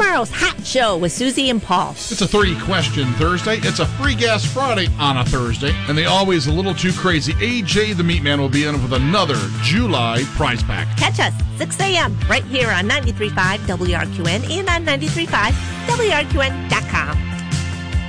tomorrow's Hot Show with Susie and Paul. It's a 3-question Thursday. It's a Free Gas Friday on a Thursday. And the always a little too crazy AJ the Meat Man will be in with another July prize pack. Catch us 6 a.m. right here on 93.5 WRQN and on 93.5 WRQN.com.